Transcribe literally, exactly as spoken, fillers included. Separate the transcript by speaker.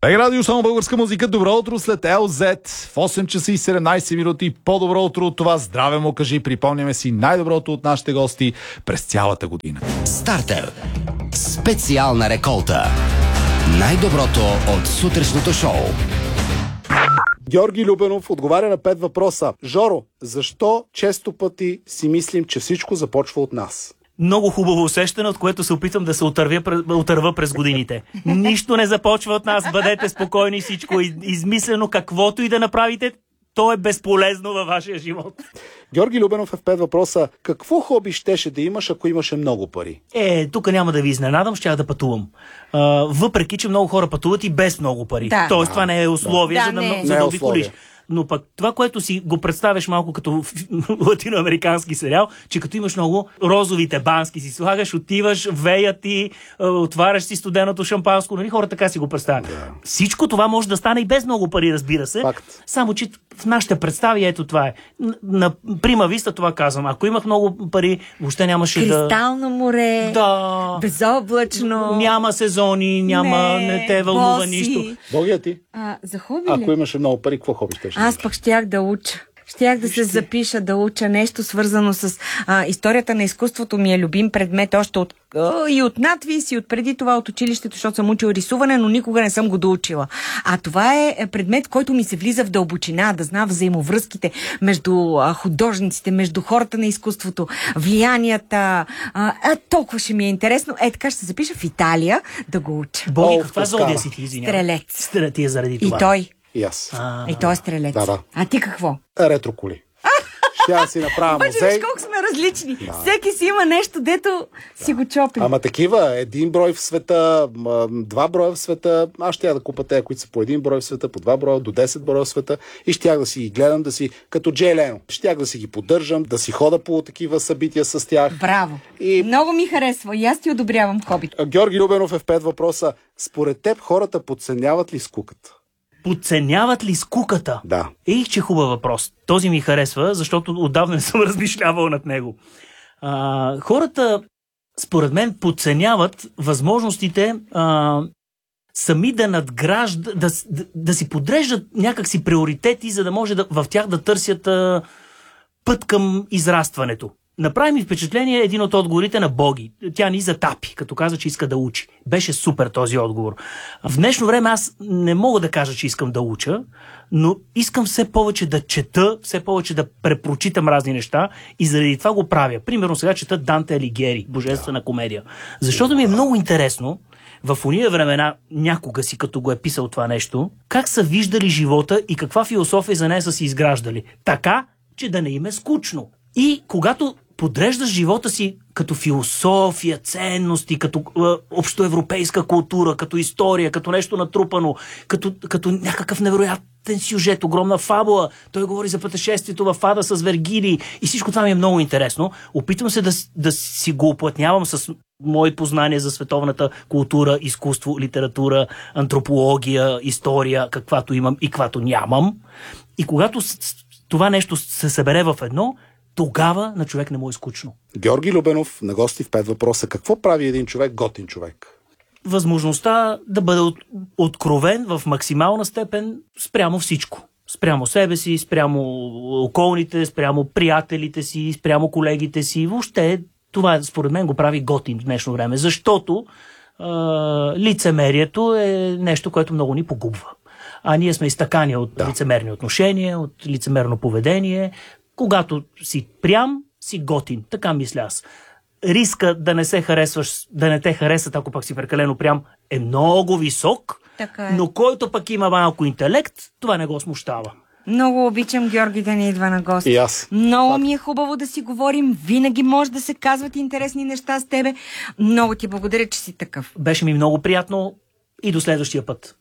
Speaker 1: Ей, радио, само българска музика. Добро утро след Ел Зет в осем часа и седемнайсет минути. По-добро утро от това. Здраве му кажи. Припомняме си най-доброто от нашите гости през цялата година.
Speaker 2: Стартер. Специална реколта. Най-доброто от сутрешното шоу.
Speaker 3: Георги Любенов отговаря на пет въпроса. Жоро, защо често пъти си мислим, че всичко започва от нас?
Speaker 4: Много хубаво усещане, от което се опитвам да се отървя, отърва през годините. Нищо не започва от нас, бъдете спокойни, всичко е измислено, каквото и да направите, то е безполезно във вашия живот.
Speaker 3: Георги Любенов е в пет въпроса. Какво хоби щеше да имаш, ако имаше много пари?
Speaker 4: Е, тук няма да ви изненадам, ще да пътувам. А, въпреки, че много хора пътуват и без много пари.
Speaker 5: Да.
Speaker 4: Тоест,
Speaker 5: да.
Speaker 4: това не е условие,
Speaker 5: да,
Speaker 4: за да,
Speaker 5: не.
Speaker 4: за
Speaker 3: Не
Speaker 4: да
Speaker 3: е
Speaker 4: обиколиш.
Speaker 3: условие.
Speaker 4: Но пък това, което си го представяш малко като латиноамерикански сериал, че като имаш много розовите бански си слагаш, отиваш, веят ти, отваряш си студеното шампанско, нали хора така си го представят. Да. Всичко това може да стане и без много пари, разбира се.
Speaker 3: Факт.
Speaker 4: Само, че в нашите представи, ето това е. На прима виста това казвам. Ако имах много пари, въобще нямаше да...
Speaker 5: Кристално море,
Speaker 4: Да.
Speaker 5: безоблачно.
Speaker 4: Няма сезони, няма, не,
Speaker 5: не
Speaker 4: те вълнува
Speaker 5: боси.
Speaker 4: нищо.
Speaker 3: Богия ти?
Speaker 5: А, за хоби ли?
Speaker 3: Ако имаше много пари, какво хоби щеше?
Speaker 5: Аз пък щях да уча. Щях да се запиша, да уча нещо свързано с а, историята на изкуството ми е любим предмет още от а, и от надвис, и от преди това от училището, защото съм учила рисуване, но никога не съм го доучила. А това е предмет, който ми се влиза в дълбочина, да знам взаимовръзките между а, художниците, между хората на изкуството, влиянията. А, а, толкова ще ми е интересно. Е, така ще се запиша в Италия да го уча.
Speaker 4: Боги,
Speaker 3: О,
Speaker 4: каква
Speaker 3: Тоскана.
Speaker 4: зодия си ти, извинявай?
Speaker 5: Стрелец.
Speaker 4: Стрелец ти е заради
Speaker 5: И
Speaker 4: това.
Speaker 5: той.
Speaker 3: И аз.
Speaker 4: А,
Speaker 5: И той е стрелец.
Speaker 3: Да, да.
Speaker 5: А ти какво?
Speaker 3: Ретро коли. Ще да си направя
Speaker 5: Обаче
Speaker 3: музей.
Speaker 5: виж колко сме различни. Да. Всеки си има нещо, дето да. си го чопи.
Speaker 3: Ама такива, един брой в света, м, два броя в света, аз ще я да купа тези, които са по един брой в света, по два броя, до десет броя в света и щях да си ги гледам, да си, като Джей Лено, щях да си ги поддържам, да си хода по такива събития с тях.
Speaker 5: Браво.
Speaker 3: И-
Speaker 5: Много ми харесва. И аз ти одобрявам хобито.
Speaker 3: Георги Любенов е в пет въпроса. Според теб хората подценяват ли скуката?
Speaker 4: Подценяват ли скуката?
Speaker 3: Да.
Speaker 4: Ей, че хубав въпрос. Този ми харесва, защото отдавна не съм размишлявал над него. А, хората, според мен, подценяват възможностите а, сами да надграждат, да, да, да си подреждат някакси приоритети, за да може да, в тях да търсят а, път към израстването. Направи ми впечатление един от отговорите на Боги. Тя ни затапи, като каза, че иска да учи. Беше супер този отговор. В днешно време аз не мога да кажа, че искам да уча, но искам все повече да чета, все повече да препрочитам разни неща и заради това го правя. Примерно сега чета Данте Алигиери, Божествена комедия. Защото ми е много интересно в уния времена, някога си като го е писал това нещо, как са виждали живота и каква философия за нея са си изграждали. Така, че да не им е скучно. И когато подреждаш живота си като философия, ценности, като е, общоевропейска култура, като история, като нещо натрупано, като, като някакъв невероятен сюжет, огромна фабула. Той говори за пътешествието в Ада с Вергилий и всичко това ми е много интересно. Опитвам се да, да си го оплътнявам с мои познания за световната култура, изкуство, литература, антропология, история, каквато имам и каквато нямам. И когато това нещо се събере в едно, тогава на човек не му е скучно.
Speaker 3: Георги Любенов на гости в пет въпроса. Какво прави един човек готин човек?
Speaker 4: Възможността да бъде от, откровен в максимална степен спрямо всичко. Спрямо себе си, спрямо околните, спрямо приятелите си, спрямо колегите си. Въобще това според мен го прави готин в днешно време, защото е, лицемерието е нещо, което много ни погубва. А ние сме изтъкани от да. лицемерни отношения, от лицемерно поведение. Когато си прям, си готин. Така мисля аз. Риска да не се харесваш, да не те харесат, ако пък си прекалено прям, е много висок,
Speaker 5: Така е.
Speaker 4: но който пък има малко интелект, това не го смущава.
Speaker 5: Много обичам Георги да ни идва на гости.
Speaker 3: И аз.
Speaker 5: Много ми е хубаво да си говорим. Винаги може да се казват интересни неща с тебе. Много ти благодаря, че си такъв.
Speaker 4: Беше ми много приятно и до следващия път.